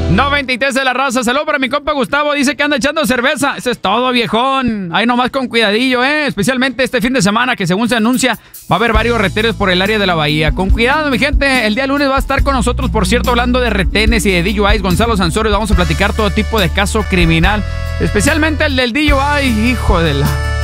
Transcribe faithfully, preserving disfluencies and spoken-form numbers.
noventa y tres de la raza. Saludos para mi compa Gustavo. Dice que anda echando cerveza. Eso es todo, viejón. Ahí nomás con cuidadillo, ¿eh? Especialmente este fin de semana que según se anuncia va a haber varios retenes por el área de la bahía. Con cuidado, mi gente. El día lunes va a estar con nosotros, por cierto, hablando de retenes y de D U Is. Gonzalo Sansorio. Vamos a platicar todo tipo de caso criminal. Especialmente el del D U I. Hijo de la...